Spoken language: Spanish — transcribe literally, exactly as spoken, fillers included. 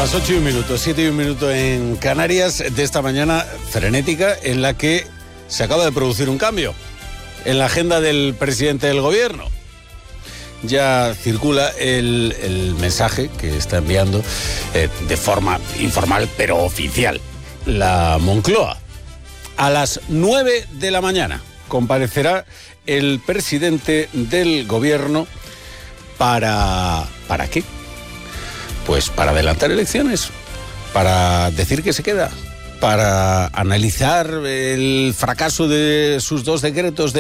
Las ocho y un minuto, siete y un minuto en Canarias, de esta mañana frenética en la que se acaba de producir un cambio en la agenda del presidente del gobierno. Ya circula el, el mensaje que está enviando eh, de forma informal pero oficial la Moncloa. A las nueve de la mañana comparecerá el presidente del gobierno para... ¿para qué? Pues para adelantar elecciones, para decir que se queda, para analizar el fracaso de sus dos decretos de